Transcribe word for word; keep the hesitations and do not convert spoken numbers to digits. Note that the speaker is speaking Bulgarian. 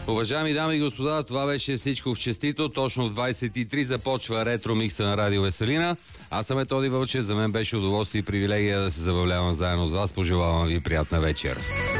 Уважаеми дами и господа, това беше всичко в честито. Точно в двайсет и три започва ретро микса на Радио Веселина. Аз съм Методи Вълчев. За мен беше удоволствие и привилегия да се забавлявам заедно с вас. Пожелавам ви приятна вечер.